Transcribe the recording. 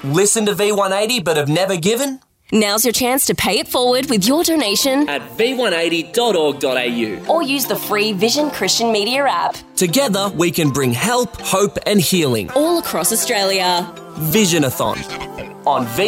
Listen to V180 but have never given? Now's your chance to pay it forward with your donation At v180.org.au. or use the free Vision Christian Media app. Together, we can bring help, hope and healing. All across Australia. Visionathon on